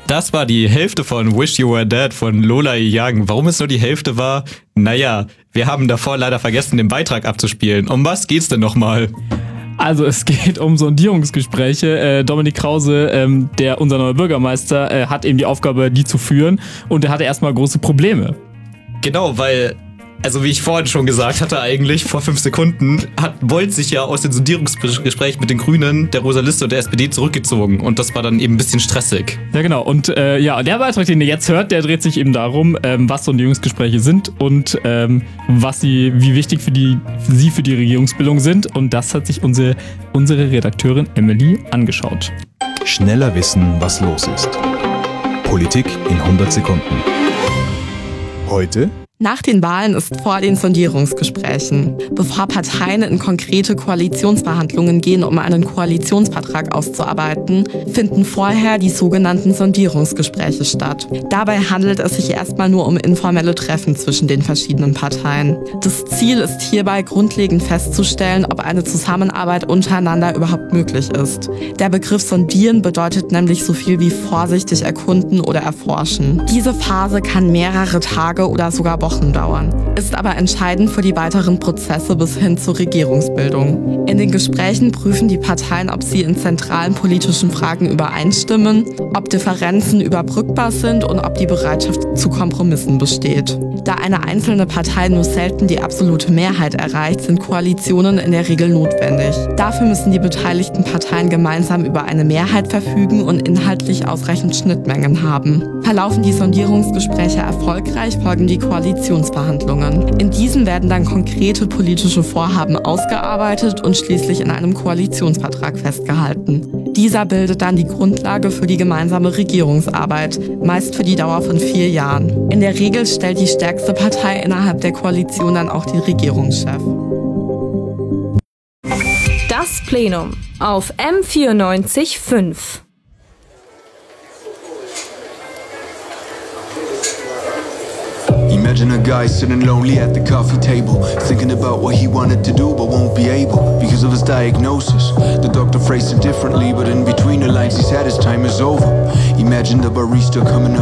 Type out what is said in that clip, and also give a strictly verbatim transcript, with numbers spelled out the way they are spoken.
Das war die Hälfte von Wish You Were Dead von Lola Young. Warum es nur die Hälfte war? Naja, wir haben davor leider vergessen, den Beitrag abzuspielen. Um was geht's denn nochmal? Also es geht um Sondierungsgespräche. Äh, Dominik Krause, ähm, der unser neuer Bürgermeister, äh, hat eben die Aufgabe, die zu führen. Und er hatte erstmal große Probleme. Genau, weil... Also wie ich vorhin schon gesagt hatte eigentlich, vor fünf Sekunden, hat Volt sich ja aus dem Sondierungsgespräch mit den Grünen, der Rosa Liste und der S P D zurückgezogen. Und das war dann eben ein bisschen stressig. Ja genau, und äh, ja, der Beitrag, den ihr jetzt hört, der dreht sich eben darum, ähm, was Sondierungsgespräche sind und ähm, was sie, wie wichtig für die, sie für die Regierungsbildung sind. Und das hat sich unsere, unsere Redakteurin Emily angeschaut. Schneller wissen, was los ist. Politik in hundert Sekunden. Heute... Nach den Wahlen ist vor den Sondierungsgesprächen. Bevor Parteien in konkrete Koalitionsverhandlungen gehen, um einen Koalitionsvertrag auszuarbeiten, finden vorher die sogenannten Sondierungsgespräche statt. Dabei handelt es sich erstmal nur um informelle Treffen zwischen den verschiedenen Parteien. Das Ziel ist hierbei grundlegend festzustellen, ob eine Zusammenarbeit untereinander überhaupt möglich ist. Der Begriff sondieren bedeutet nämlich so viel wie vorsichtig erkunden oder erforschen. Diese Phase kann mehrere Tage oder sogar Wochen dauern, ist aber entscheidend für die weiteren Prozesse bis hin zur Regierungsbildung. In den Gesprächen prüfen die Parteien, ob sie in zentralen politischen Fragen übereinstimmen, ob Differenzen überbrückbar sind und ob die Bereitschaft zu Kompromissen besteht. Da eine einzelne Partei nur selten die absolute Mehrheit erreicht, sind Koalitionen in der Regel notwendig. Dafür müssen die beteiligten Parteien gemeinsam über eine Mehrheit verfügen und inhaltlich ausreichend Schnittmengen haben. Verlaufen die Sondierungsgespräche erfolgreich, folgen die Koalitionsverhandlungen. In diesen werden dann konkrete politische Vorhaben ausgearbeitet und schließlich in einem Koalitionsvertrag festgehalten. Dieser bildet dann die Grundlage für die gemeinsame Regierungsarbeit, meist für die Dauer von vier Jahren. In der Regel stellt die stärkste Partei innerhalb der Koalition dann auch den Regierungschef. Das Plenum auf M vierundneunzig Komma fünf. Imagine a guy sitting lonely at the coffee table, thinking about what he wanted to do but won't be able because of his diagnosis. The doctor phrased it differently, but in between the lines he said his time is over. Imagine the barista coming up